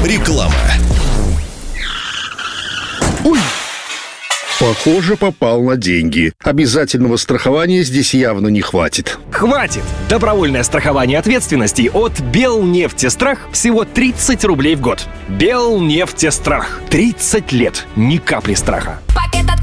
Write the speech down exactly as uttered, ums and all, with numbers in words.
Реклама. Ой. Похоже, попал на деньги. Обязательного страхования здесь явно не хватит. Хватит! Добровольное страхование ответственности от Белнефтестрах всего тридцать рублей в год. Белнефтестрах. тридцать лет. Ни капли страха.